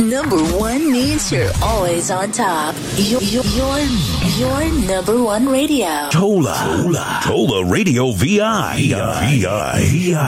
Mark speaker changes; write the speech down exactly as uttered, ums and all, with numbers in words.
Speaker 1: Number one means you're always on top. You're, you're, you're, you're number one radio.
Speaker 2: Tola. Tola. Tola Radio V I. V I. V I.